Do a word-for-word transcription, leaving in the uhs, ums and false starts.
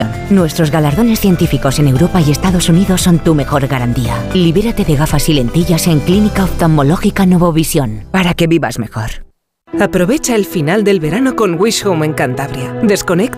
Nuestros galardones científicos en Europa y Estados Unidos son tu mejor garantía. Libérate de gafas y lentillas en Clínica Oftalmológica Novovisión, para que vivas mejor. Aprovecha el final del verano con Wish Home en Cantabria. Desconecta